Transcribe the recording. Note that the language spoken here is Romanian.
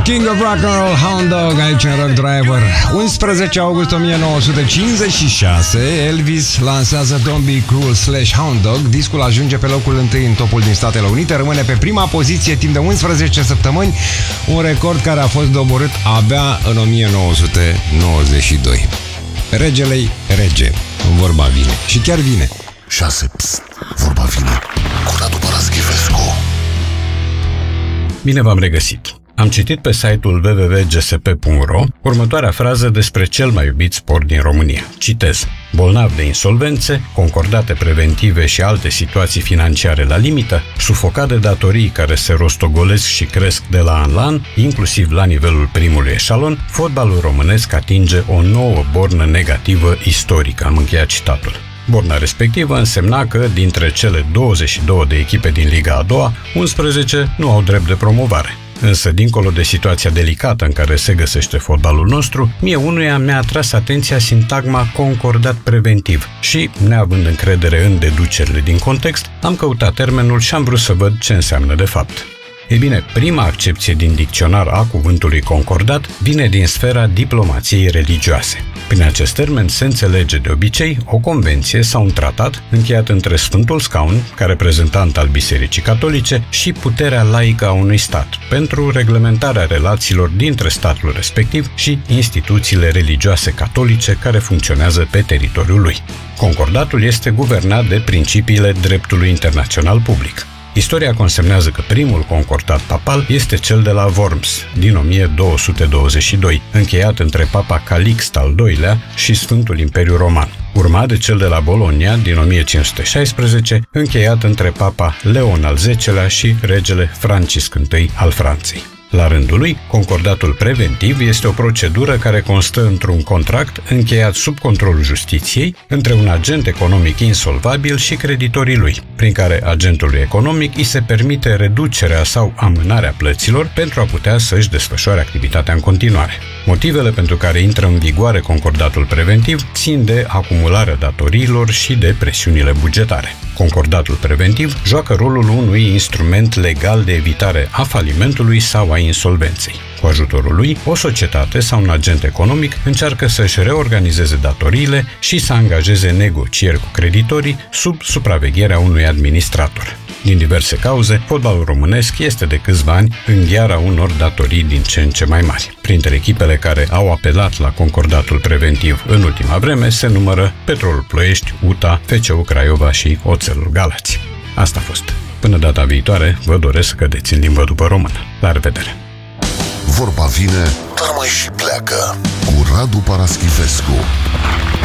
King of Rock and Roll, Hound Dog, aici în Rock Driver. 11 august 1956, Elvis lansează Don't Be Cruel / Hound Dog. Discul ajunge pe locul 1 în topul din Statele Unite, rămâne pe prima poziție timp de 11 săptămâni, un record care a fost doborât abia în 1992. Regele-i rege, vorba vine. Și chiar vine. 6. Psst, vorba vine. Cu Radu Paraschivescu. Bine v-am regăsit! Am citit pe site-ul www.gsp.ro următoarea frază despre cel mai iubit sport din România. Citez: bolnav de insolvențe, concordate preventive și alte situații financiare la limită, sufocat de datorii care se rostogolesc și cresc de la an la an, inclusiv la nivelul primului eșalon, fotbalul românesc atinge o nouă bornă negativă istorică. Am încheiat citatul. Borna respectivă însemna că, dintre cele 22 de echipe din Liga a doua, 11 nu au drept de promovare. Însă, dincolo de situația delicată în care se găsește fotbalul nostru, mie unuia mi-a atras atenția sintagma concordat preventiv și, neavând încredere în deducerile din context, am căutat termenul și am vrut să văd ce înseamnă de fapt. Ei bine, prima accepție din dicționar a cuvântului concordat vine din sfera diplomației religioase. Prin acest termen se înțelege de obicei o convenție sau un tratat încheiat între Sfântul Scaun, ca reprezentant al Bisericii Catolice, și puterea laică a unui stat, pentru reglementarea relațiilor dintre statul respectiv și instituțiile religioase catolice care funcționează pe teritoriul lui. Concordatul este guvernat de principiile dreptului internațional public. Istoria consemnează că primul concordat papal este cel de la Worms, din 1222, încheiat între Papa Calixt al II-lea și Sfântul Imperiu Roman, urmat de cel de la Bologna, din 1516, încheiat între Papa Leon al X-lea și regele Francisc I al Franței. La rândul lui, concordatul preventiv este o procedură care constă într-un contract încheiat sub controlul justiției între un agent economic insolvabil și creditorii lui, prin care agentului economic îi se permite reducerea sau amânarea plăților pentru a putea să-și desfășoare activitatea în continuare. Motivele pentru care intră în vigoare concordatul preventiv țin de acumularea datoriilor și de presiunile bugetare. Concordatul preventiv joacă rolul unui instrument legal de evitare a falimentului sau a insolvenței. Cu ajutorul lui, o societate sau un agent economic încearcă să-și reorganizeze datoriile și să angajeze negocieri cu creditorii sub supravegherea unui administrator. Din diverse cauze, fotbalul românesc este de câțiva ani în gheara unor datorii din ce în ce mai mari. Printre echipele care au apelat la concordatul preventiv în ultima vreme se numără Petrolul Ploiești, UTA, FCU Craiova și Oțelul Galați. Asta a fost. Până data viitoare, vă doresc să cădeți în limbă după română. La revedere! Vorba vine, dar mai și pleacă. Cu Radu Paraschivescu.